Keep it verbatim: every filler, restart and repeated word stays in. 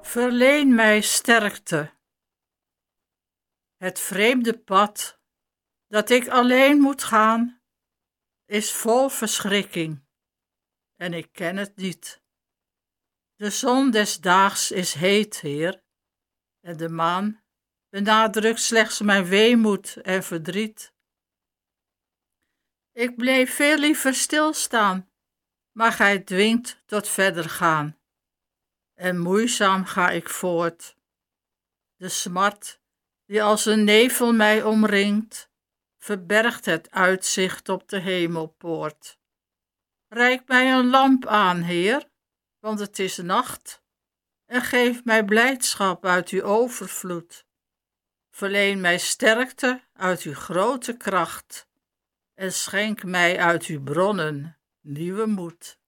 Verleen mij sterkte. Het vreemde pad dat ik alleen moet gaan, is vol verschrikking en ik ken het niet. De zon des daags is heet, Heer, en de maan benadrukt slechts mijn weemoed en verdriet. Ik bleef veel liever stilstaan, maar gij dwingt tot verder gaan. En moeizaam ga ik voort. De smart, die als een nevel mij omringt, verbergt het uitzicht op de hemelpoort. Reik mij een lamp aan, Heer, want het is nacht, en geef mij blijdschap uit uw overvloed. Verleen mij sterkte uit uw grote kracht, en schenk mij uit uw bronnen nieuwe moed.